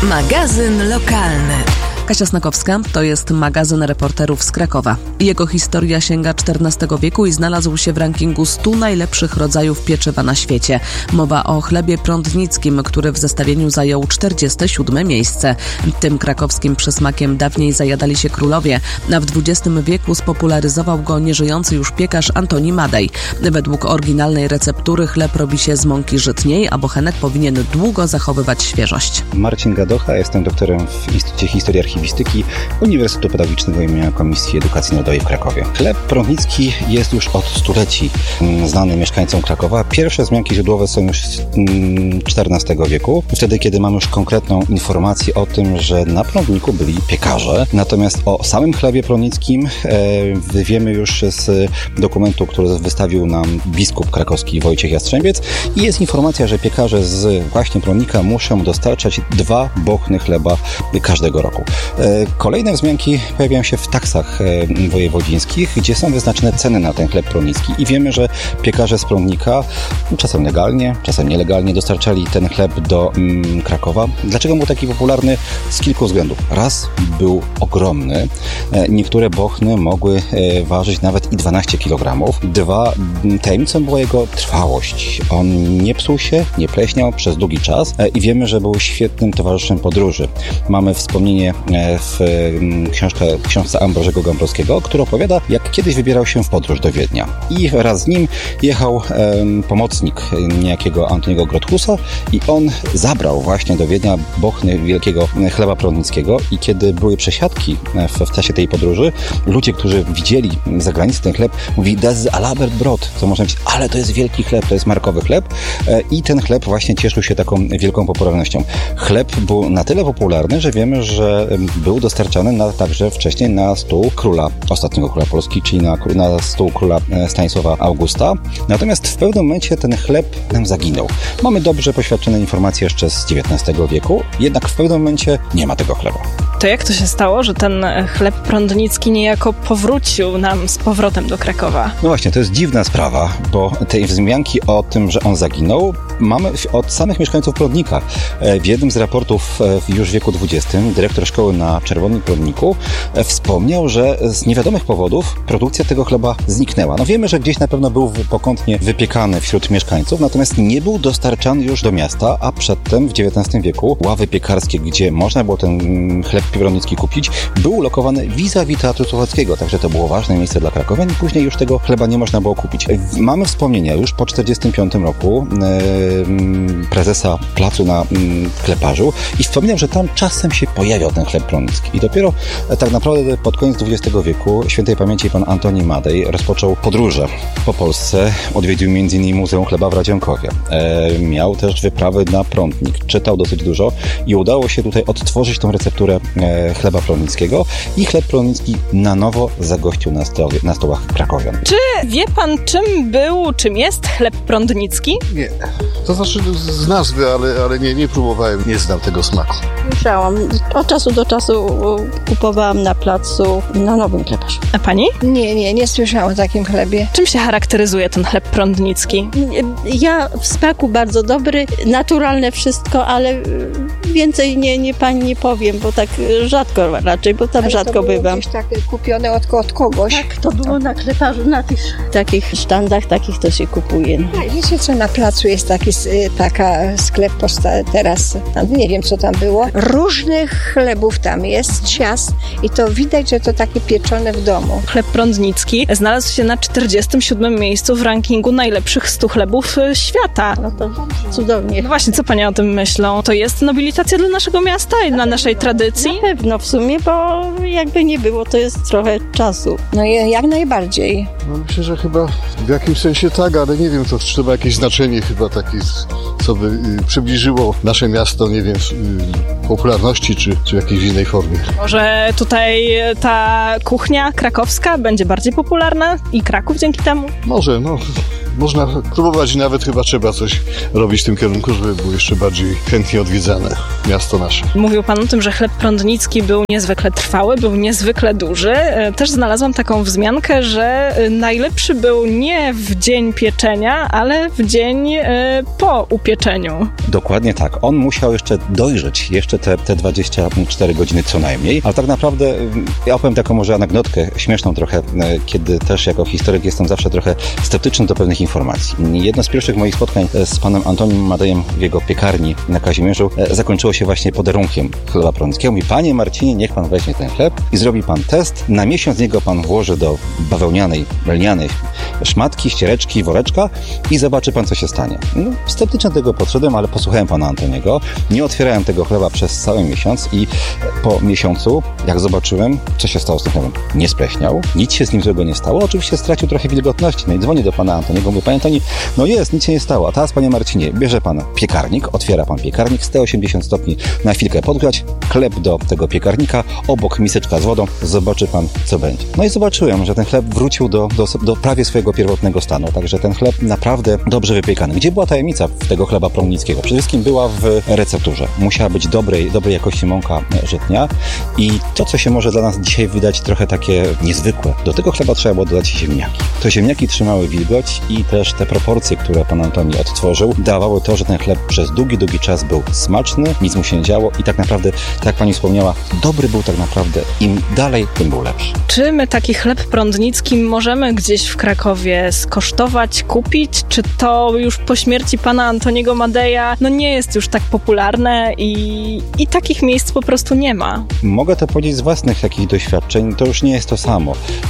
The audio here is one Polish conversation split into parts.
Magazyn lokalny. Kasia Snakowska to jest magazyn reporterów z Krakowa. Jego historia sięga XIV wieku i znalazł się w rankingu 100 najlepszych rodzajów pieczywa na świecie. Mowa o chlebie prądnickim, który w zestawieniu zajął 47 miejsce. Tym krakowskim przysmakiem dawniej zajadali się królowie, a w XX wieku spopularyzował go nieżyjący już piekarz Antoni Madej. Według oryginalnej receptury chleb robi się z mąki żytniej, a bochenek powinien długo zachowywać świeżość. Marcin Gadocha, jestem doktorem w Instytucie Historii Archiwistyki Uniwersytetu Pedagogicznego imienia Komisji Edukacji Narodowej w Krakowie. Chleb prądnicki jest już od stuleci znany mieszkańcom Krakowa. Pierwsze wzmianki źródłowe są już z XIV wieku, wtedy kiedy mamy już konkretną informację o tym, że na prądniku byli piekarze. Natomiast o samym chlebie prądnickim wiemy już z dokumentu, który wystawił nam biskup krakowski Wojciech Jastrzębiec i jest informacja, że piekarze z właśnie prądnika muszą dostarczać 2 bochny chleba każdego roku. Kolejne wzmianki pojawiają się w taksach wojewodzińskich, gdzie są wyznaczone ceny na ten chleb prądnicki i wiemy, że piekarze z prądnika czasem legalnie, czasem nielegalnie dostarczali ten chleb do Krakowa. Dlaczego był taki popularny? Z kilku względów. Raz, był ogromny. Niektóre bochny mogły ważyć nawet i 12 kg. 2, tajemnicą była jego trwałość. On nie psuł się, nie pleśniał przez długi czas i wiemy, że był świetnym towarzyszem podróży. Mamy wspomnienie w książce Ambrożego Gambrowskiego, który opowiada, jak kiedyś wybierał się w podróż do Wiednia. I wraz z nim jechał pomocnik niejakiego Antoniego Grothusa i on zabrał właśnie do Wiednia bochny wielkiego chleba prądnickiego i kiedy były przesiadki w czasie tej podróży, ludzie, którzy widzieli za granicą ten chleb, mówili, das ist Alabert-Brot, co można powiedzieć, ale to jest wielki chleb, to jest markowy chleb i ten chleb właśnie cieszył się taką wielką popularnością. Chleb był na tyle popularny, że wiemy, że był dostarczany także wcześniej na stół króla, ostatniego króla Polski, czyli na stół króla Stanisława Augusta. Natomiast w pewnym momencie ten chleb nam zaginął. Mamy dobrze poświadczone informacje jeszcze z XIX wieku, jednak w pewnym momencie nie ma tego chleba. To jak to się stało, że ten chleb prądnicki niejako powrócił nam z powrotem do Krakowa? No właśnie, to jest dziwna sprawa, bo tej wzmianki o tym, że on zaginął, mamy od samych mieszkańców Prądnika. W jednym z raportów już w wieku XX dyrektor szkoły na Czerwonym Prądniku wspomniał, że z niewiadomych powodów produkcja tego chleba zniknęła. No wiemy, że gdzieś na pewno był pokątnie wypiekany wśród mieszkańców, natomiast nie był dostarczany już do miasta, a przedtem w XIX wieku ławy piekarskie, gdzie można było ten chleb prądnicki kupić, był ulokowany vis-a-vis Teatru Słowackiego, także to było ważne miejsce dla krakowian i później już tego chleba nie można było kupić. Mamy wspomnienia już po 1945 roku prezesa placu na Kleparzu i wspominał, że tam czasem się pojawiał ten chleb prądnicki. I dopiero tak naprawdę pod koniec XX wieku świętej pamięci pan Antoni Madej rozpoczął podróże po Polsce. Odwiedził m.in. Muzeum Chleba w Radzionkowie. Miał też wyprawy na prądnik. Czytał dosyć dużo i udało się tutaj odtworzyć tą recepturę chleba prądnickiego i chleb prądnicki na nowo zagościł na stołach krakowian. Czy wie pan, czym jest chleb prądnicki? Nie. To znaczy z nazwy, ale nie próbowałem, nie znam tego smaku. Słyszałam. Od czasu do czasu kupowałam na placu na Nowym Kleparzu. A pani? Nie słyszałam o takim chlebie. Czym się charakteryzuje ten chleb prądnicki? Ja w smaku bardzo dobry, naturalne wszystko, ale więcej pani nie powiem, bo tak rzadko raczej, bo tam rzadko bywam. Gdzieś tak kupione od kogoś. Tak, to było na Kleparzu, na tych takich sztandach, takich to się kupuje. A wiecie co, na placu jest taka sklep teraz, nie wiem co tam było. Różnych chlebów tam jest, ciast i to widać, że to takie pieczone w domu. Chleb prądnicki znalazł się na 47 miejscu w rankingu najlepszych 100 chlebów świata. No to cudownie. No właśnie, co panie o tym myślą? To jest nobilitacja dla naszego miasta i dla naszej tradycji? Na pewno w sumie, bo jakby nie było, to jest trochę czasu. No jak najbardziej. No myślę, że chyba w jakimś sensie tak, ale nie wiem, to trzeba jakieś znaczenie chyba takie, co by przybliżyło nasze miasto, nie wiem, popularności czy w jakiejś innej formie. Może tutaj ta kuchnia krakowska będzie bardziej popularna i Kraków dzięki temu? Może, można próbować i nawet chyba trzeba coś robić w tym kierunku, żeby było jeszcze bardziej chętnie odwiedzane miasto nasze. Mówił pan o tym, że chleb prądnicki był niezwykle trwały, był niezwykle duży. Też znalazłam taką wzmiankę, że najlepszy był nie w dzień pieczenia, ale w dzień po upieczeniu. Dokładnie tak. On musiał jeszcze dojrzeć, jeszcze te 24 godziny co najmniej, ale tak naprawdę ja opowiem taką może anegdotkę śmieszną trochę, kiedy też jako historyk jestem zawsze trochę sceptyczny do pewnych informacji. Jedno z pierwszych moich spotkań z panem Antonim Madejem w jego piekarni na Kazimierzu zakończyło się właśnie podarunkiem chleba prądnickiego. Mówi: panie Marcinie, niech pan weźmie ten chleb i zrobi pan test. Na miesiąc niego pan włoży do bawełnianej, lnianej szmatki, ściereczki, woreczka i zobaczy pan, co się stanie. No, sceptycznie do tego podszedłem, ale posłuchałem pana Antoniego. Nie otwierałem tego chleba przez cały miesiąc i po miesiącu, jak zobaczyłem, co się stało z tym chlebem, nie spleśniał, nic się z nim złego nie stało. Oczywiście stracił trochę wilgotności. No i dzwonię do pana Antoniego, mówię: panie Antoni, no jest, nic się nie stało. A teraz, panie Marcinie, bierze pan piekarnik, otwiera pan piekarnik, 180 stopni na chwilkę podgrzać, chleb do tego piekarnika, obok miseczka z wodą, zobaczy pan, co będzie. No i zobaczyłem, że ten chleb wrócił do prawie swojego pierwotnego stanu. Także ten chleb naprawdę dobrze wypiekany. Gdzie była tajemnica tego chleba prądnickiego? Przede wszystkim była w recepturze. Musiała być dobrej jakości mąka żytnia i to, co się może dla nas dzisiaj wydać trochę takie niezwykłe, do tego chleba trzeba było dodać ziemniaki. To ziemniaki trzymały wilgoć i też te proporcje, które pan Antoni odtworzył, dawały to, że ten chleb przez długi czas był smaczny, nic mu się nie działo i tak naprawdę, tak jak pani wspomniała, dobry był tak naprawdę. Im dalej, tym był lepszy. Czy my taki chleb prądnicki możemy gdzieś w Krakowie skosztować, kupić? Czy to już po śmierci pana Antoniego Madeja nie jest już tak popularne i takich miejsc po prostu nie ma? Mogę to powiedzieć z własnych takich doświadczeń. To już nie jest to samo.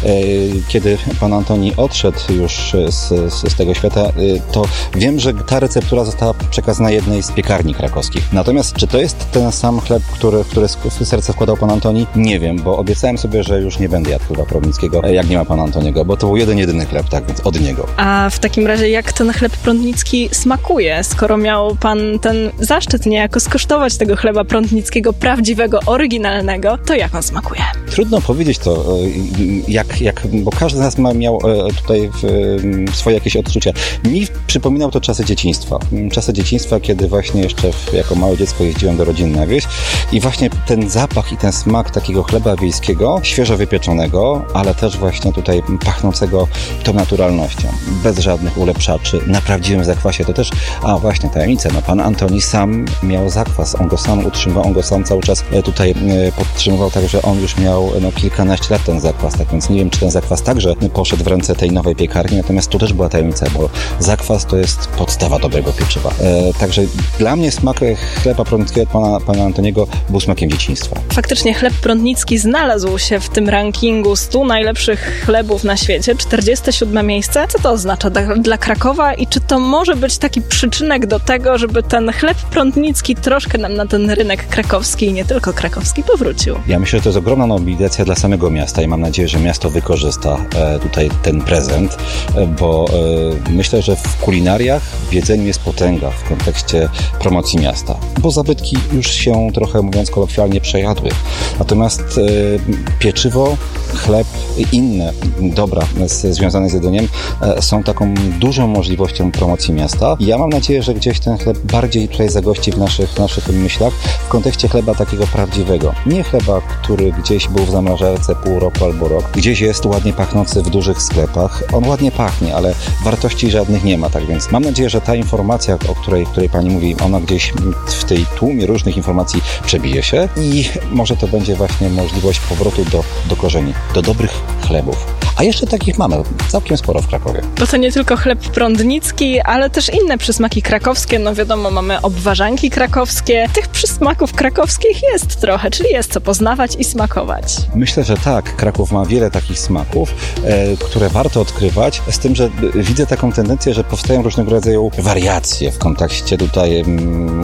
Kiedy pan Antoni odszedł już z tego świata, to wiem, że ta receptura została przekazana jednej z piekarni krakowskich. Natomiast czy to jest ten sam chleb, który w serce wkładał pan Antoni? Nie wiem, bo obiecałem sobie, że już nie będę jadł chleba prądnickiego, jak nie ma pana Antoniego, bo to był jedyny chleb, tak więc od niego. A w takim razie jak ten chleb prądnicki smakuje, skoro miał pan ten zaszczyt niejako skosztować tego chleba prądnickiego prawdziwego, oryginalnego, to jak on smakuje? Trudno powiedzieć to, bo każdy z nas miał tutaj swoje jakieś odczucia. Mi przypominał to czasy dzieciństwa, kiedy właśnie jeszcze jako małe dziecko jeździłem do rodziny na wieś i właśnie ten zapach i ten smak takiego chleba wiejskiego, świeżo wypieczonego, ale też właśnie tutaj pachnącego tą naturalnością, bez żadnych ulepszaczy, na prawdziwym zakwasie. To też, właśnie tajemnica, pan Antoni sam miał zakwas, on go sam utrzymywał, on go sam cały czas tutaj podtrzymywał, także on już miał kilkanaście lat ten zakwas, tak więc nie wiem, czy ten zakwas także poszedł w ręce tej nowej piekarni, natomiast tu też była tajemnica, bo zakwas to jest podstawa dobrego pieczywa. Także dla mnie smak chleba prądnickiego pana Antoniego był smakiem dzieciństwa. Faktycznie chleb prądnicki znalazł się w tym rankingu 100 najlepszych chlebów na świecie, 47 miejsce. Co to oznacza dla Krakowa i czy to może być taki przyczynek do tego, żeby ten chleb prądnicki troszkę nam na ten rynek krakowski i nie tylko krakowski powrócił? Ja myślę, że to jest ogromna mobilizacja dla samego miasta i mam nadzieję, że miasto wykorzysta tutaj ten prezent, bo myślę, że w kulinariach w jedzeniu jest potęga w kontekście promocji miasta, bo zabytki już się trochę, mówiąc kolokwialnie, przejadły. Natomiast pieczywo, chleb i inne dobra związane z jedzeniem są taką dużą możliwością promocji miasta i ja mam nadzieję, że gdzieś ten chleb bardziej tutaj zagości w naszych myślach w kontekście chleba takiego prawdziwego. Nie chleba, który gdzieś był w zamrażarce pół roku albo rok. Gdzieś jest ładnie pachnący w dużych sklepach. On ładnie pachnie, ale wartości żadnych nie ma. Tak więc mam nadzieję, że ta informacja, o której pani mówi, ona gdzieś w tej tłumie różnych informacji przebije się i może to będzie właśnie możliwość powrotu do korzeni, do dobrych chlebów. A jeszcze takich mamy całkiem sporo w Krakowie. Bo to nie tylko chleb prądnicki, ale też inne przysmaki krakowskie. Wiadomo, mamy obwarzanki krakowskie. Tych przysmaków krakowskich jest trochę, czyli jest co poznawać i smakować. Myślę, że tak. Kraków ma wiele takich smaków, które warto odkrywać, z tym, że widzę taką tendencję, że powstają różnego rodzaju wariacje w kontekście tutaj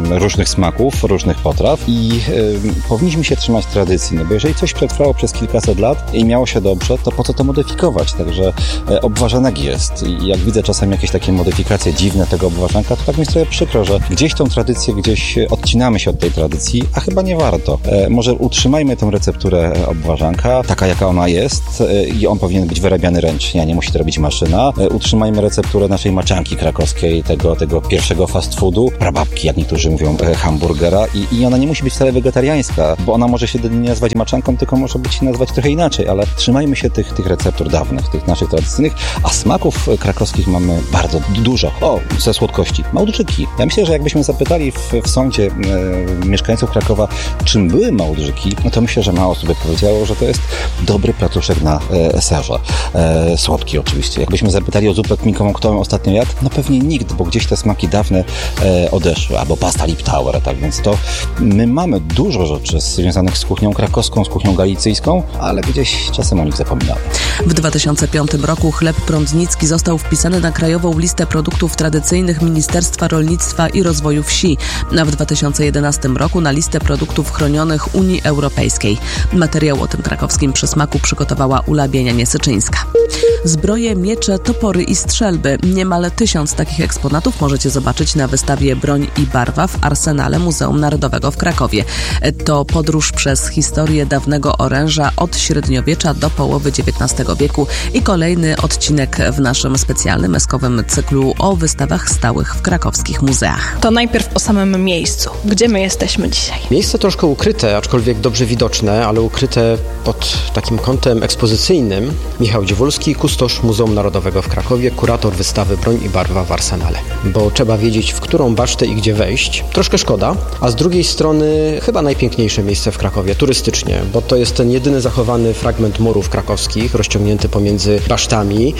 różnych smaków, różnych potraw i powinniśmy się trzymać tradycji, no bo jeżeli coś przetrwało przez kilkaset lat i miało się dobrze, to po co to modyfikować? Także obwarzanek jest i jak widzę czasem jakieś takie modyfikacje dziwne tego obwarzanka, to tak mi jest trochę przykro, że gdzieś tą tradycję, gdzieś odcinamy się od tej tradycji, a chyba nie warto. Może utrzymajmy tę recepturę obwarzanka, taka jaka ona jest i on powinien być wyrabiany ręcznie, nie musi to robić maszyna. Utrzymajmy recepturę naszej maczanki krakowskiej, tego pierwszego fast foodu, prababki, jak niektórzy mówią, hamburgera i ona nie musi być wcale wegetariańska, bo ona może się nie nazywać maczanką, tylko może być nazwać trochę inaczej, ale trzymajmy się tych receptur dawnych, tych naszych tradycyjnych, a smaków krakowskich mamy bardzo dużo. Ze słodkości. Małdrzyki. Ja myślę, że jakbyśmy zapytali w sądzie mieszkańców Krakowa, czym były małdrzyki, no to myślę, że mało osób powiedziało, że to jest dobry placuszek na serze. Słodki oczywiście. Jakbyśmy zapytali o zupę kminkową, kto ją ostatnio jadł, no pewnie nikt, bo gdzieś te smaki dawne odeszły, albo pasta Liptauer, tak więc to my mamy dużo rzeczy związanych z kuchnią krakowską, z kuchnią galicyjską, ale gdzieś czasem o nich zapominamy. W 2005 roku chleb prądnicki został wpisany na krajową listę produktów tradycyjnych Ministerstwa Rolnictwa i Rozwoju Wsi, a w 2011 roku na listę produktów chronionych Unii Europejskiej. Materiał o tym krakowskim przysmaku przygotowała Ula Bienia-Niesyczyńska. Zbroje, miecze, topory i strzelby. Niemal 1000 takich eksponatów możecie zobaczyć na wystawie Broń i barwa w Arsenale Muzeum Narodowego w Krakowie. To podróż przez historię dawnego oręża od średniowiecza do połowy XIX wieku i kolejny odcinek w naszym specjalnym eskowym cyklu o wystawach stałych w krakowskich muzeach. To najpierw o samym miejscu. Gdzie my jesteśmy dzisiaj? Miejsce troszkę ukryte, aczkolwiek dobrze widoczne, ale ukryte pod takim kątem ekspozycyjnym. Michał Dziewulski, kustosz Muzeum Narodowego w Krakowie, kurator wystawy Broń i barwa w Arsenale. Bo trzeba wiedzieć, w którą basztę i gdzie wejść. Troszkę szkoda, a z drugiej strony chyba najpiękniejsze miejsce w Krakowie, turystycznie, bo to jest ten jedyny zachowany fragment murów krakowskich, rozciągnięty pomiędzy basztami.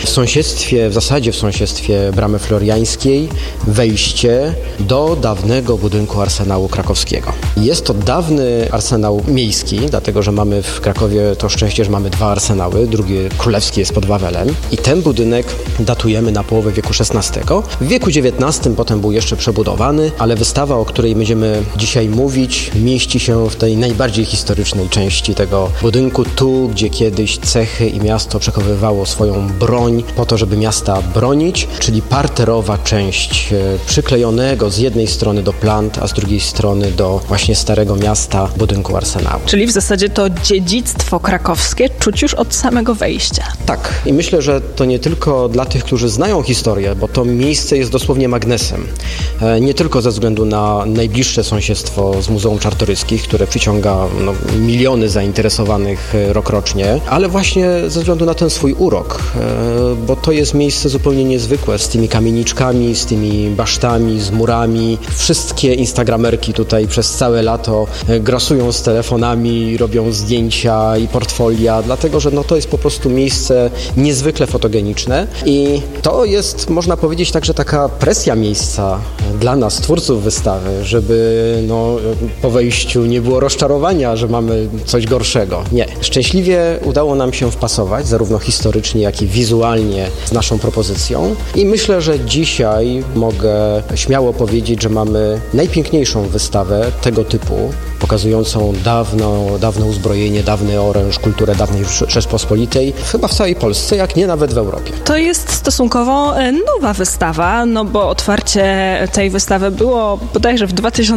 W zasadzie w sąsiedztwie Bramy Floriańskiej, wejście do dawnego budynku Arsenału Krakowskiego. Jest to dawny arsenał miejski, dlatego że mamy w Krakowie to szczęście, że mamy 2 arsenały, drugi królewski jest pod Wawelem i ten budynek datujemy na połowę wieku XVI. W wieku XIX potem był jeszcze przebudowany, ale wystawa, o której będziemy dzisiaj mówić, mieści się w tej najbardziej historycznej części tego budynku, tu gdzie kiedyś cechy i miasto przechowywało swoją broń po to, żeby miasta bronić, czyli parterowa część przyklejonego z jednej strony do plant, a z drugiej strony do właśnie starego miasta budynku Arsenału. Czyli w zasadzie to dziedzictwo krakowskie czuć już od samego wejścia. Tak. I myślę, że to nie tylko dla tych, którzy znają historię, bo to miejsce jest dosłownie magnesem. Nie tylko ze względu na najbliższe sąsiedztwo z Muzeum Czartoryskich, które przyciąga miliony zainteresowanych rokrocznie, ale właśnie ze względu na ten swój urok, bo to jest miejsce zupełnie niezwykłe, z tymi kamieniczkami, z tymi basztami, z murami. Wszystkie instagramerki tutaj przez całe lato grasują z telefonami, robią zdjęcia i portfolia, dlatego że to jest po prostu miejsce niezwykle fotogeniczne i to jest, można powiedzieć, także taka presja miejsca dla nas, twórców wystawy, żeby po wejściu nie było rozczarowania, że mamy coś gorszego. Nie. Szczęśliwie udało nam się wpasować, zarówno historycznie, jak i wizualnie z naszą propozycją i myślę, że dzisiaj mogę śmiało powiedzieć, że mamy najpiękniejszą wystawę tego typu, pokazującą dawne uzbrojenie, dawny oręż, kulturę dawnej Rzeczpospolitej, chyba w całej Polsce, jak nie nawet w Europie. To jest stosunkowo nowa wystawa, bo otwarcie tej wystawy było bodajże w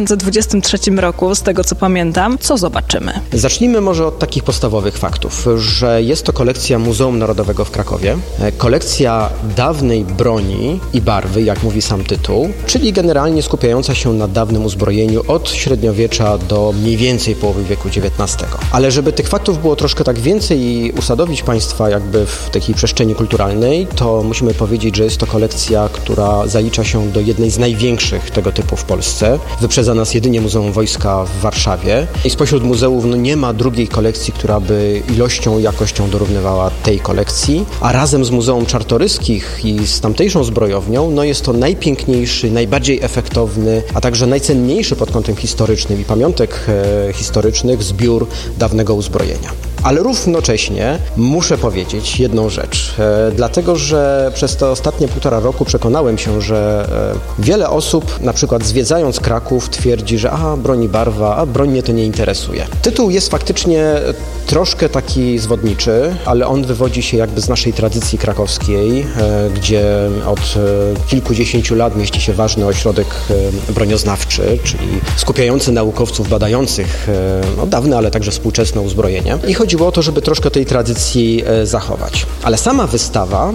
2023 roku, z tego co pamiętam. Co zobaczymy? Zacznijmy może od takich podstawowych faktów, że jest to kolekcja Muzeum Narodowego w Krakowie, kolekcja dawnej broni i barwy, jak mówi sam tytuł, czyli generalnie skupiająca się na dawnym uzbrojeniu od średniowiecza do mniej więcej połowy wieku XIX. Ale żeby tych faktów było troszkę tak więcej i usadowić Państwa jakby w takiej przestrzeni kulturalnej, to musimy powiedzieć, że jest to kolekcja, która zalicza się do jednej z największych tego typu w Polsce. Wyprzedza nas jedynie Muzeum Wojska w Warszawie i spośród muzeów nie ma drugiej kolekcji, która by ilością i jakością dorównywała tej kolekcji, a razem z Muzeum Czartoryskich i z tamtejszą zbrojownią jest to najpiękniejszy, najbardziej efektowny, a także najcenniejszy pod kątem historycznym i pamiątek historycznych zbiór dawnego uzbrojenia. Ale równocześnie muszę powiedzieć jedną rzecz, dlatego że przez te ostatnie 1,5 roku przekonałem się, że wiele osób, na przykład zwiedzając Kraków, twierdzi, że broń i barwa, a broń mnie to nie interesuje. Tytuł jest faktycznie troszkę taki zwodniczy, ale on wywodzi się jakby z naszej tradycji krakowskiej, gdzie od kilkudziesięciu lat mieści się ważny ośrodek bronioznawczy, czyli skupiający naukowców badających dawne, ale także współczesne uzbrojenie. I chodziło o to, żeby troszkę tej tradycji zachować. Ale sama wystawa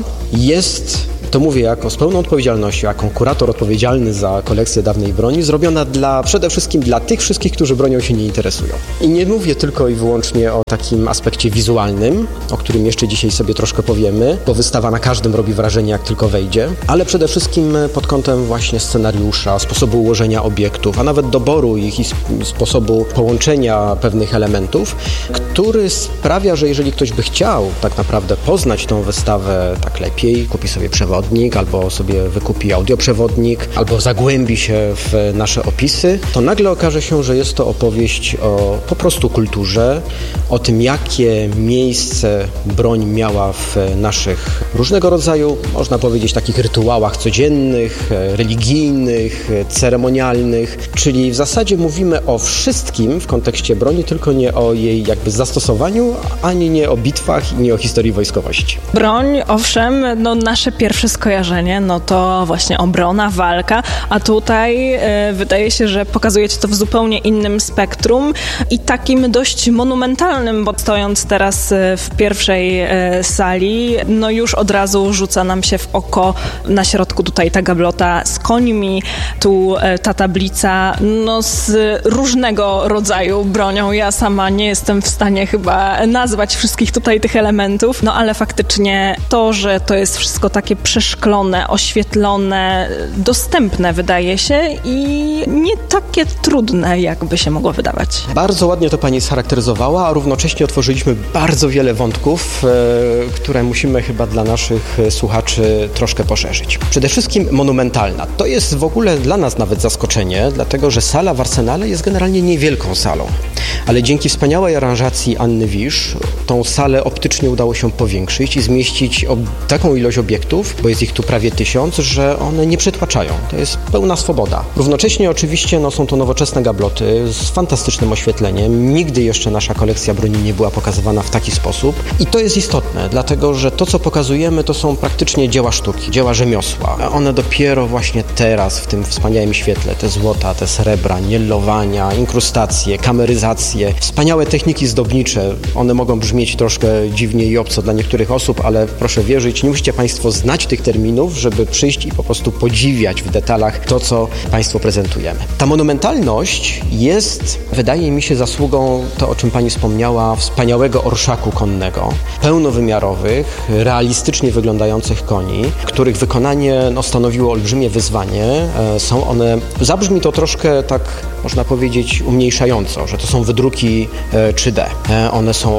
jest, to mówię z pełną odpowiedzialnością, jako kurator odpowiedzialny za kolekcję dawnej broni, zrobiona przede wszystkim dla tych wszystkich, którzy bronią się nie interesują. I nie mówię tylko i wyłącznie o takim aspekcie wizualnym, o którym jeszcze dzisiaj sobie troszkę powiemy, bo wystawa na każdym robi wrażenie, jak tylko wejdzie, ale przede wszystkim pod kątem właśnie scenariusza, sposobu ułożenia obiektów, a nawet doboru ich i sposobu połączenia pewnych elementów, który sprawia, że jeżeli ktoś by chciał tak naprawdę poznać tą wystawę tak lepiej, kupi sobie przewodnik, albo sobie wykupi audioprzewodnik, albo zagłębi się w nasze opisy, to nagle okaże się, że jest to opowieść o po prostu kulturze, o tym, jakie miejsce broń miała w naszych różnego rodzaju, można powiedzieć, takich rytuałach codziennych, religijnych, ceremonialnych, czyli w zasadzie mówimy o wszystkim w kontekście broni, tylko nie o jej jakby zastosowaniu, ani nie o bitwach i nie o historii wojskowości. Broń, owszem, nasze pierwsze skojarzenie, to właśnie obrona, walka, a tutaj wydaje się, że pokazujecie to w zupełnie innym spektrum i takim dość monumentalnym, bo stojąc teraz w pierwszej sali, już od razu rzuca nam się w oko na środku tutaj ta gablota z końmi, tu ta tablica, z różnego rodzaju bronią. Ja sama nie jestem w stanie chyba nazwać wszystkich tutaj tych elementów, ale faktycznie to, że to jest wszystko takie przeszklone, oświetlone, dostępne wydaje się i nie takie trudne, jakby się mogło wydawać. Bardzo ładnie to pani scharakteryzowała, a równocześnie otworzyliśmy bardzo wiele wątków, które musimy chyba dla naszych słuchaczy troszkę poszerzyć. Przede wszystkim monumentalna. To jest w ogóle dla nas nawet zaskoczenie, dlatego że sala w Arsenale jest generalnie niewielką salą. Ale dzięki wspaniałej aranżacji Anny Wisz tą salę optycznie udało się powiększyć i zmieścić taką ilość obiektów, bo jest ich tu prawie 1000, że one nie przytłaczają. To jest pełna swoboda. Równocześnie oczywiście są to nowoczesne gabloty z fantastycznym oświetleniem. Nigdy jeszcze nasza kolekcja broni nie była pokazywana w taki sposób. I to jest istotne, dlatego że to, co pokazujemy, to są praktycznie dzieła sztuki, dzieła rzemiosła. A one dopiero właśnie teraz, w tym wspaniałym świetle, te złota, te srebra, nielowania, inkrustacje, kameryzacje, wspaniałe techniki zdobnicze. One mogą brzmieć troszkę dziwnie i obco dla niektórych osób, ale proszę wierzyć, nie musicie Państwo znać tych terminów, żeby przyjść i po prostu podziwiać w detalach to, co Państwu prezentujemy. Ta monumentalność jest, wydaje mi się, zasługą, to o czym Pani wspomniała, wspaniałego orszaku konnego, pełnowymiarowych, realistycznie wyglądających koni, których wykonanie stanowiło olbrzymie wyzwanie. Są one, zabrzmi to troszkę tak, można powiedzieć, umniejszająco, że to są wydruki 3D. One są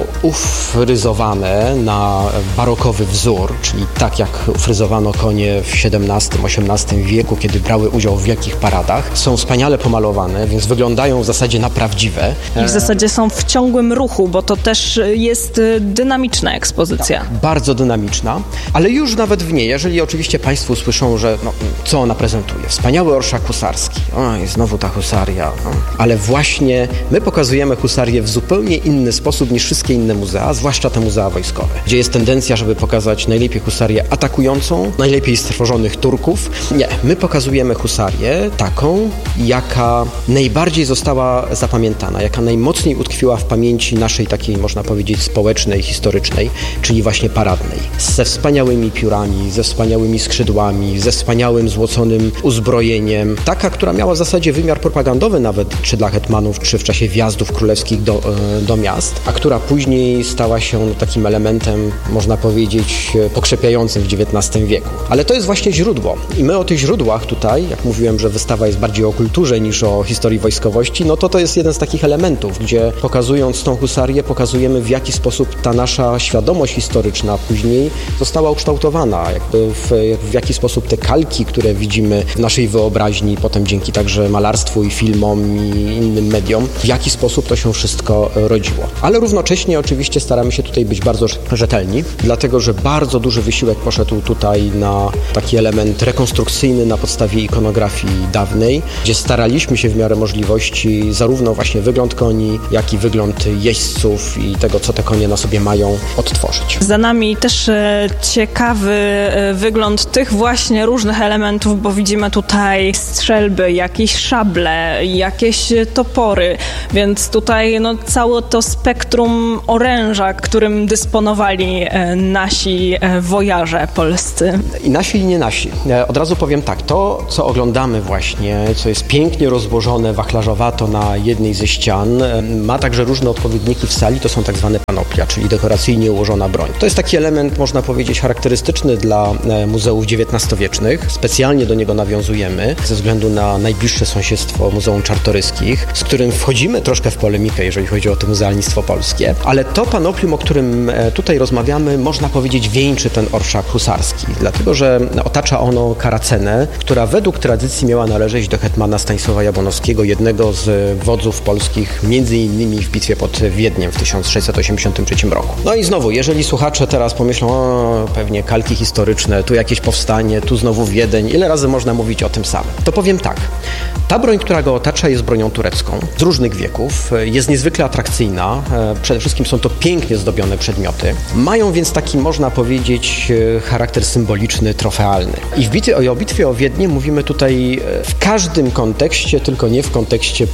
ufryzowane na barokowy wzór, czyli tak jak fryzowano konie w XVII-XVIII wieku, kiedy brały udział w wielkich paradach. Są wspaniale pomalowane, więc wyglądają w zasadzie na prawdziwe. I w zasadzie są w ciągłym ruchu, bo to też jest dynamiczna ekspozycja. Tak, bardzo dynamiczna, ale już nawet w niej, jeżeli oczywiście Państwo usłyszą, że co ona prezentuje. Wspaniały orszak husarski. I znowu ta husaria. Ale właśnie my pokazujemy husarię w zupełnie inny sposób niż wszystkie inne muzea, zwłaszcza te muzea wojskowe, gdzie jest tendencja, żeby pokazać najlepiej husarię atakującą, najlepiej stworzonych Turków. Nie, my pokazujemy husarię taką, jaka najbardziej została zapamiętana, jaka najmocniej utkwiła w pamięci naszej takiej, można powiedzieć, społecznej, historycznej, czyli właśnie paradnej. Ze wspaniałymi piórami, ze wspaniałymi skrzydłami, ze wspaniałym złoconym uzbrojeniem. Taka, która miała w zasadzie wymiar propagandowy nawet, czy dla hetmanów, czy w czasie wjazdów królewskich do miast, a która później stała się takim elementem, można powiedzieć, pokrzepiającym w XIX wieku. Ale to jest właśnie źródło. I my o tych źródłach tutaj, jak mówiłem, że wystawa jest bardziej o kulturze niż o historii wojskowości, no to jest jeden z takich elementów, gdzie pokazując tą husarię, pokazujemy, w jaki sposób ta nasza świadomość historyczna później została ukształtowana, jakby w jaki sposób te kalki, które widzimy w naszej wyobraźni, potem dzięki także malarstwu i filmom i innym mediom, w jaki sposób to się wszystko rodziło. Ale równocześnie oczywiście staramy się tutaj być bardzo rzetelni, dlatego że bardzo duży wysiłek poszedł tutaj na taki element rekonstrukcyjny na podstawie ikonografii dawnej, gdzie staraliśmy się w miarę możliwości zarówno właśnie wygląd koni, jak i wygląd jeźdźców i tego, co te konie na sobie mają, odtworzyć. Za nami też ciekawy wygląd tych właśnie różnych elementów, bo widzimy tutaj strzelby, jakieś szable, jakieś topory, więc tutaj całe to spektrum oręża, którym dysponowali nasi wojarze polscy. I nasi i nie nasi. Od razu powiem tak, to co oglądamy właśnie, co jest pięknie rozłożone wachlarzowato na jednej ze ścian, ma także różne odpowiedniki w sali, to są tak zwane panoplia, czyli dekoracyjnie ułożona broń. To jest taki element, można powiedzieć, charakterystyczny dla muzeów XIX-wiecznych. Specjalnie do niego nawiązujemy ze względu na najbliższe sąsiedztwo Muzeum Czartoryskich, z którym wchodzimy troszkę w polemikę, jeżeli chodzi o to muzealnictwo polskie, ale to panoplium, o którym tutaj rozmawiamy, można powiedzieć, wieńczy ten orszak husarski, dlatego że otacza ono karacenę, która według tradycji miała należeć do hetmana Stanisława Jabłonowskiego, jednego z wodzów polskich, między innymi w bitwie pod Wiedniem w 1683 roku. No i znowu, jeżeli słuchacze teraz pomyślą, pewnie kalki historyczne, tu jakieś powstanie, tu znowu Wiedeń, ile razy można mówić o tym samym? To powiem tak, ta broń, która go otacza, jest bronią turecką z różnych wieków, jest niezwykle atrakcyjna, przede wszystkim są to pięknie zdobione przedmioty, mają więc taki, można powiedzieć, charakter symboliczny, trofealny. I o bitwie o Wiednie mówimy tutaj w każdym kontekście, tylko nie w kontekście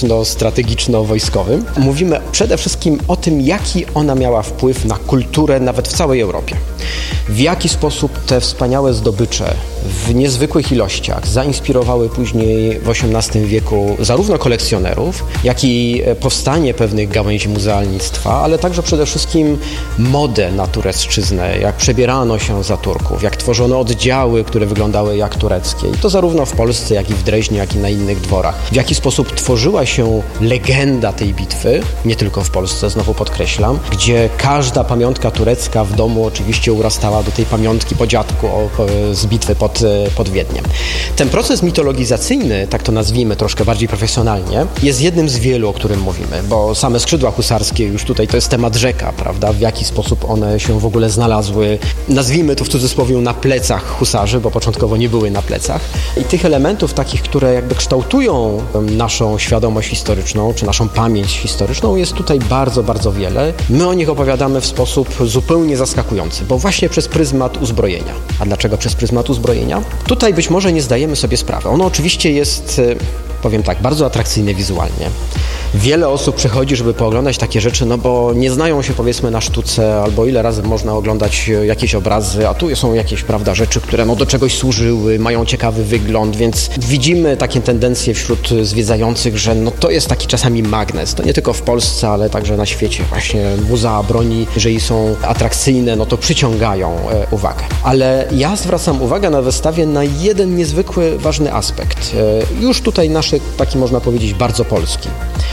polityczno-strategiczno-wojskowym. Mówimy przede wszystkim o tym, jaki ona miała wpływ na kulturę nawet w całej Europie. W jaki sposób te wspaniałe zdobycze w niezwykłych ilościach zainspirowały później w XVIII wieku zarówno kolekcjonerów, jak i powstanie pewnych gałęzi muzealnictwa, ale także przede wszystkim modę na turecczyznę, jak przebierano się za Turków, jak tworzono oddziały, które wyglądały jak tureckie. I to zarówno w Polsce, jak i w Dreźnie, jak i na innych dworach. W jaki sposób tworzyła się legenda tej bitwy, nie tylko w Polsce, znowu podkreślam, gdzie każda pamiątka turecka w domu oczywiście urastała do tej pamiątki po dziadku z bitwy pod Wiedniem. Ten proces mitologizacyjny, tak to nazwijmy troszkę bardziej profesjonalnie, jest jednym z wielu, o którym mówimy, bo same skrzydła husarskie już tutaj to jest temat rzeka, prawda? W jaki sposób one się w ogóle znalazły, nazwijmy to w cudzysłowie, na plecach husarzy, bo początkowo nie były na plecach. I tych elementów takich, które jakby kształtują naszą świadomość historyczną, czy naszą pamięć historyczną, jest tutaj bardzo, bardzo wiele. My o nich opowiadamy w sposób zupełnie zaskakujący, bo właśnie przez pryzmat uzbrojenia. A dlaczego przez pryzmat uzbrojenia? Tutaj być może nie zdajemy sobie sprawy. Ono oczywiście jest, powiem tak, bardzo atrakcyjne wizualnie. Wiele osób przychodzi, żeby pooglądać takie rzeczy, no bo nie znają się, powiedzmy, na sztuce, albo ile razy można oglądać jakieś obrazy, a tu są jakieś, prawda, rzeczy, które do czegoś służyły, mają ciekawy wygląd, więc widzimy takie tendencje wśród zwiedzających, że to jest taki czasami magnes. To nie tylko w Polsce, ale także na świecie. Właśnie muzea broni, jeżeli są atrakcyjne, to przyciągają uwagę. Ale ja zwracam uwagę na wystawie na jeden niezwykły, ważny aspekt. Już tutaj nasz, taki można powiedzieć, bardzo polski,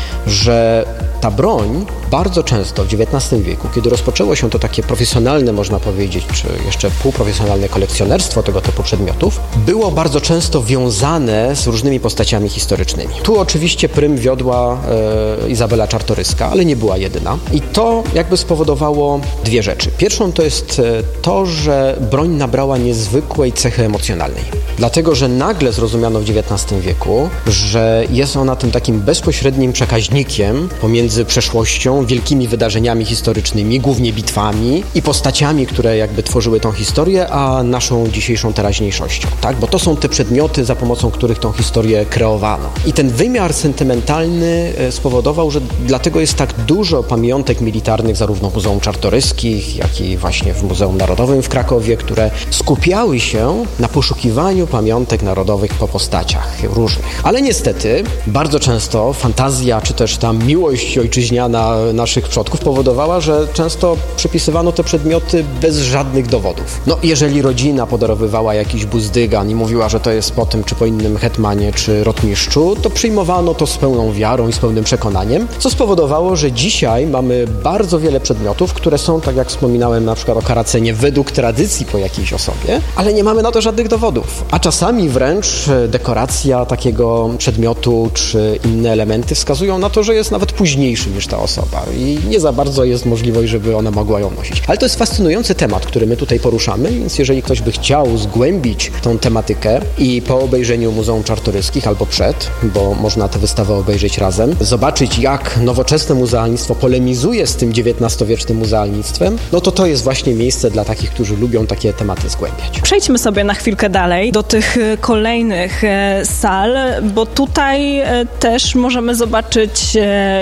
że ta broń bardzo często w XIX wieku, kiedy rozpoczęło się to takie profesjonalne, można powiedzieć, czy jeszcze półprofesjonalne kolekcjonerstwo tego typu przedmiotów, było bardzo często wiązane z różnymi postaciami historycznymi. Tu oczywiście prym wiodła Izabela Czartoryska, ale nie była jedyna. I to jakby spowodowało dwie rzeczy. Pierwszą to jest to, że broń nabrała niezwykłej cechy emocjonalnej. Dlatego, że nagle zrozumiano w XIX wieku, że jest ona tym takim bezpośrednim przekaźnikiem pomiędzy przeszłością, wielkimi wydarzeniami historycznymi, głównie bitwami i postaciami, które jakby tworzyły tą historię, a naszą dzisiejszą teraźniejszością, tak? Bo to są te przedmioty, za pomocą których tą historię kreowano. I ten wymiar sentymentalny spowodował, że dlatego jest tak dużo pamiątek militarnych, zarówno w Muzeum Czartoryskich, jak i właśnie w Muzeum Narodowym w Krakowie, które skupiały się na poszukiwaniu pamiątek narodowych po postaciach różnych. Ale niestety bardzo często fantazja, czy też też ta miłość ojczyźniana naszych przodków powodowała, że często przypisywano te przedmioty bez żadnych dowodów. No, jeżeli rodzina podarowywała jakiś buzdygan i mówiła, że to jest po tym, czy po innym hetmanie, czy rotmistrzu, to przyjmowano to z pełną wiarą i z pełnym przekonaniem, co spowodowało, że dzisiaj mamy bardzo wiele przedmiotów, które są, tak jak wspominałem, na przykład o karacenie według tradycji po jakiejś osobie, ale nie mamy na to żadnych dowodów. A czasami wręcz dekoracja takiego przedmiotu, czy inne elementy wskazują na to, że jest nawet późniejszy niż ta osoba i nie za bardzo jest możliwość, żeby ona mogła ją nosić. Ale to jest fascynujący temat, który my tutaj poruszamy, więc jeżeli ktoś by chciał zgłębić tą tematykę i po obejrzeniu Muzeum Czartoryskich albo przed, bo można tę wystawę obejrzeć razem, zobaczyć, jak nowoczesne muzealnictwo polemizuje z tym XIX-wiecznym muzealnictwem, no to jest właśnie miejsce dla takich, którzy lubią takie tematy zgłębiać. Przejdźmy sobie na chwilkę dalej do tych kolejnych sal, bo tutaj też możemy zobaczyć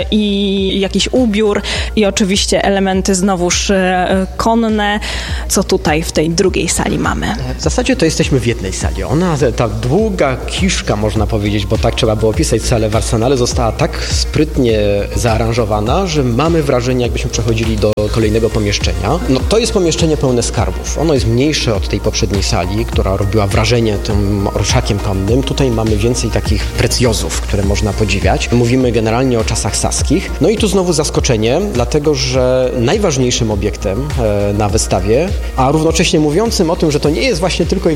i jakiś ubiór, i oczywiście elementy znowuż konne. Co tutaj w tej drugiej sali mamy? W zasadzie to jesteśmy w jednej sali. Ta długa kiszka, można powiedzieć, bo tak trzeba było opisać salę w Arsenale, została tak sprytnie zaaranżowana, że mamy wrażenie, jakbyśmy przechodzili do kolejnego pomieszczenia. No to jest pomieszczenie pełne skarbów. Ono jest mniejsze od tej poprzedniej sali, która robiła wrażenie tym orszakiem konnym. Tutaj mamy więcej takich precjozów, które można podziwiać. Mówimy generalnie o czasach saskich. No i tu znowu zaskoczenie, dlatego że najważniejszym obiektem na wystawie, a równocześnie mówiącym o tym, że to nie jest właśnie tylko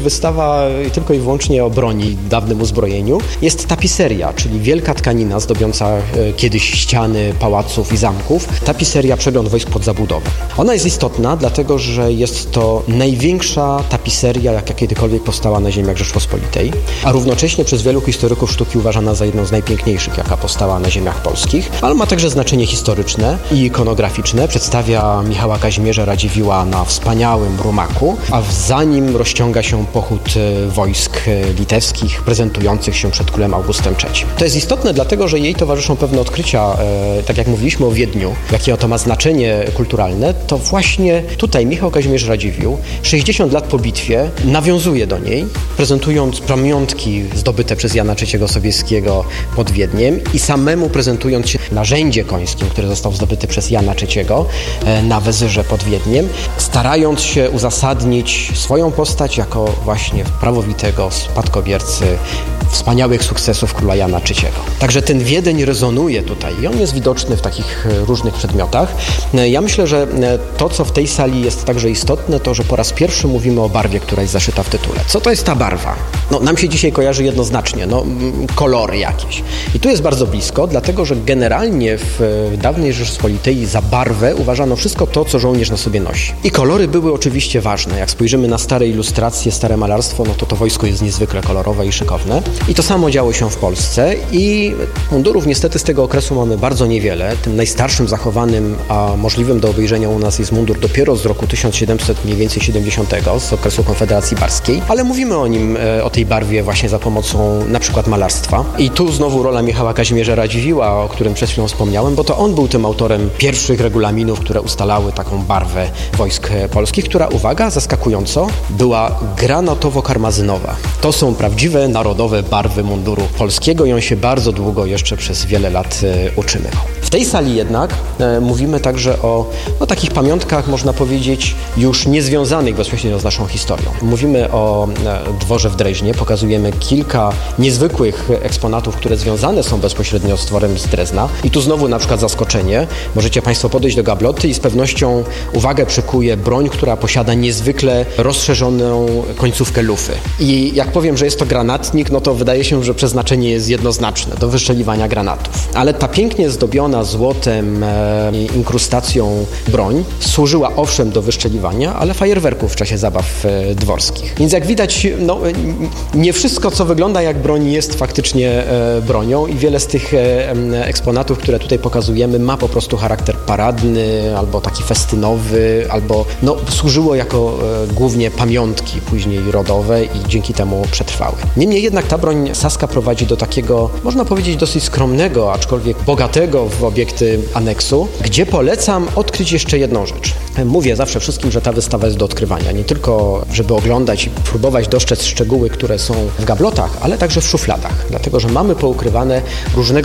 i wyłącznie o broni, dawnym uzbrojeniu, jest tapiseria, czyli wielka tkanina zdobiąca kiedyś ściany pałaców i zamków. Tapiseria Przegląd wojsk pod zabudowę. Ona jest istotna, dlatego że jest to największa tapiseria, jaka kiedykolwiek powstała na ziemiach Rzeczpospolitej, a równocześnie przez wielu historyków sztuki uważana za jedną z najpiękniejszych, jaka powstała na ziemiach polskich, ale ma także znaczenie historyczne i ikonograficzne. Przedstawia Michała Kazimierza Radziwiłła na wspaniałym rumaku, a za nim rozciąga się pochód wojsk litewskich prezentujących się przed królem Augustem III. To jest istotne, dlatego że jej towarzyszą pewne odkrycia, tak jak mówiliśmy o Wiedniu, jakie to ma znaczenie kulturalne, to właśnie tutaj Michał Kazimierz Radziwiłł 60 lat po bitwie nawiązuje do niej, prezentując pamiątki zdobyte przez Jana III Sobieskiego pod Wiedniem i samemu prezentując się narzędzie końskim, które zostało zdobyte przez Jana III na Wezyrze pod Wiedniem, starając się uzasadnić swoją postać jako właśnie prawowitego spadkobiercy wspaniałych sukcesów króla Jana III. Także ten Wiedeń rezonuje tutaj i on jest widoczny w takich różnych przedmiotach. Ja myślę, że to, co w tej sali jest także istotne, to, że po raz pierwszy mówimy o barwie, która jest zaszyta w tytule. Co to jest ta barwa? No, nam się dzisiaj kojarzy jednoznacznie, kolory jakieś. I tu jest bardzo blisko, dlatego, że generalnie w dawnej Rzeczypospolitej za barwę uważano wszystko to, co żołnierz na sobie nosi. I kolory były oczywiście ważne. Jak spojrzymy na stare ilustracje, stare malarstwo, no to wojsko jest niezwykle kolorowe i szykowne. I to samo działo się w Polsce i mundurów niestety z tego okresu mamy bardzo niewiele. Tym najstarszym zachowanym, a możliwym do obejrzenia u nas jest mundur dopiero z roku 1700, mniej więcej 70, z okresu Konfederacji Barskiej, ale mówimy o nim, o tej barwie właśnie za pomocą na przykład malarstwa. I tu znowu rola Michała Kazimierza Radziwiłła, o którym przed chwilą wspomniałem, bo to on był tym autorem pierwszych regulaminów, które ustalały taką barwę wojsk polskich, która, uwaga, zaskakująco, była granatowo-karmazynowa. To są prawdziwe, narodowe barwy munduru polskiego i on się bardzo długo jeszcze przez wiele lat utrzymywał. W tej sali jednak mówimy także o takich pamiątkach, można powiedzieć, już niezwiązanych bezpośrednio z naszą historią. Mówimy o dworze w Dreźnie, pokazujemy kilka niezwykłych eksponatów, które związane są bezpośrednio z dworem z Drezna. I tu znowu na przykład zaskoczenie. Możecie Państwo podejść do gabloty i z pewnością uwagę przykuje broń, która posiada niezwykle rozszerzoną końcówkę lufy. I jak powiem, że jest to granatnik, no to wydaje się, że przeznaczenie jest jednoznaczne do wystrzeliwania granatów. Ale ta pięknie zdobiona złotem inkrustacją broń służyła owszem do wyszczeliwania, ale fajerwerków w czasie zabaw dworskich. Więc jak widać, nie wszystko, co wygląda jak broń, jest faktycznie bronią i wiele z tych eksponatów, które tutaj pokazujemy, ma po prostu charakter paradny, albo taki festynowy, albo służyło jako głównie pamiątki później rodowe i dzięki temu przetrwały. Niemniej jednak ta broń saska prowadzi do takiego, można powiedzieć, dosyć skromnego, aczkolwiek bogatego w obiekty aneksu, gdzie polecam odkryć jeszcze jedną rzecz. Mówię zawsze wszystkim, że ta wystawa jest do odkrywania. Nie tylko, żeby oglądać i próbować dostrzec szczegóły, które są w gablotach, ale także w szufladach. Dlatego, że mamy poukrywane różnego rodzaju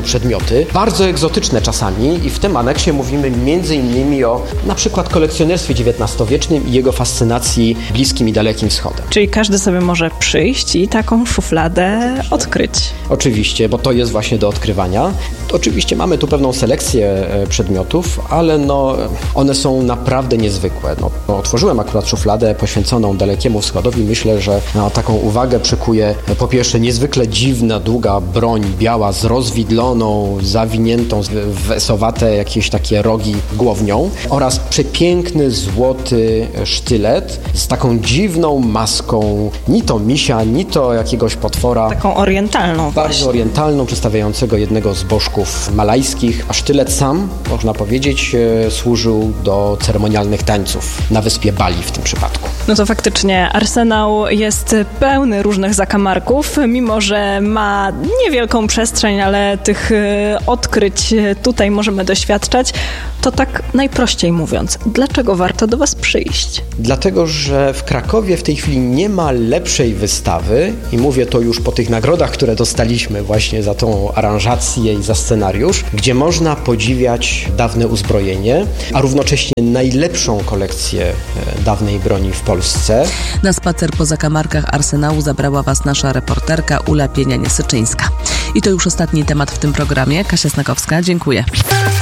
przedmioty, bardzo egzotyczne czasami i w tym aneksie mówimy m.in. o na przykład kolekcjonerstwie XIX-wiecznym i jego fascynacji Bliskim i Dalekim Wschodem. Czyli każdy sobie może przyjść i taką szufladę odkryć. Oczywiście, bo to jest właśnie do odkrywania. Oczywiście mamy tu pewną selekcję przedmiotów, ale one są naprawdę niezwykłe. Otworzyłem akurat szufladę poświęconą Dalekiemu Wschodowi. Myślę, że taką uwagę przykuje po pierwsze niezwykle dziwna, długa broń biała z rozwidloną, zawiniętą w esowate jakieś takie rogi głownią oraz przepiękny złoty sztylet z taką dziwną maską, ni to misia, ni to jakiegoś potwora. Taką orientalną. Bardzo orientalną, przedstawiającego jednego z bożków malajskich, a sztylet sam, można powiedzieć, służył do ceremonialnych tańców na wyspie Bali w tym przypadku. No to faktycznie arsenał jest pełny różnych zakamarków, mimo że ma niewielką przestrzeń, ale tych odkryć tutaj możemy doświadczać. To tak najprościej mówiąc, dlaczego warto do Was przyjść? Dlatego, że w Krakowie w tej chwili nie ma lepszej wystawy i mówię to już po tych nagrodach, które dostaliśmy właśnie za tą aranżację i za scenariusz, gdzie można podziwiać dawne uzbrojenie, a równocześnie najlepszą kolekcję dawnej broni w Polsce. Na spacer po zakamarkach arsenału zabrała Was nasza reporterka Ula Pienianie-Syczyńska. I to już ostatni temat w tym programie. Kasia Snakowska, dziękuję.